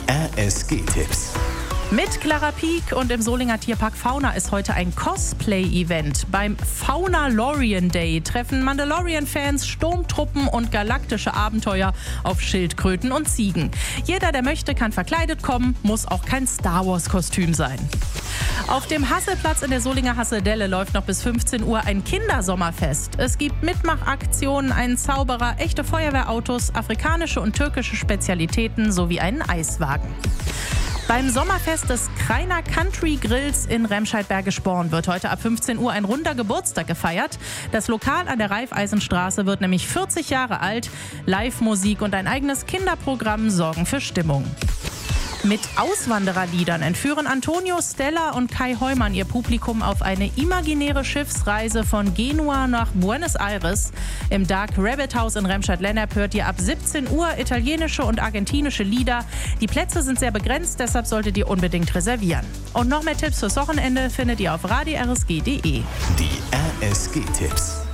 RSG-Tipps. Mit Clara Pieck und im Solinger Tierpark Fauna ist heute ein Cosplay-Event. Beim Faunalorian Day treffen Mandalorian-Fans Sturmtruppen und galaktische Abenteuer auf Schildkröten und Ziegen. Jeder, der möchte, kann verkleidet kommen, muss auch kein Star-Wars-Kostüm sein. Auf dem Hasselplatz in der Solinger Hasseldelle läuft noch bis 15 Uhr ein Kindersommerfest. Es gibt Mitmachaktionen, einen Zauberer, echte Feuerwehrautos, afrikanische und türkische Spezialitäten sowie einen Eiswagen. Beim Sommerfest des Krainer Country Grills in Remscheid-Bergisch-Born wird heute ab 15 Uhr ein runder Geburtstag gefeiert. Das Lokal an der Raiffeisenstraße wird nämlich 40 Jahre alt. Live-Musik und ein eigenes Kinderprogramm sorgen für Stimmung. Mit Auswandererliedern entführen Antonio Stella und Kai Heumann ihr Publikum auf eine imaginäre Schiffsreise von Genua nach Buenos Aires. Im Dark Rabbit House in Remscheid-Lennep hört ihr ab 17 Uhr italienische und argentinische Lieder. Die Plätze sind sehr begrenzt, deshalb solltet ihr unbedingt reservieren. Und noch mehr Tipps fürs Wochenende findet ihr auf radio-rsg.de. Die RSG-Tipps.